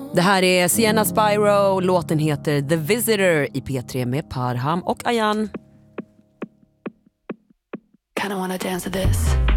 Det här är Sienna Spyro, låten heter The Visitor i P3 med Parham och Ayan. Kinda wanna dance to this.